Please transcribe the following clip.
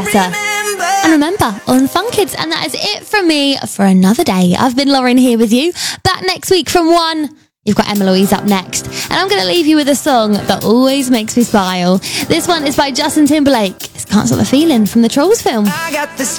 Guesser. And remember, on Fun Kids, and that is it from me for another day. I've been Lauren here with you. Back next week from 1. You've got Emma Louise up next. And I'm going to leave you with a song that always makes me smile. This one is by Justin Timberlake. It's Can't Stop the Feeling from the Trolls film. I got this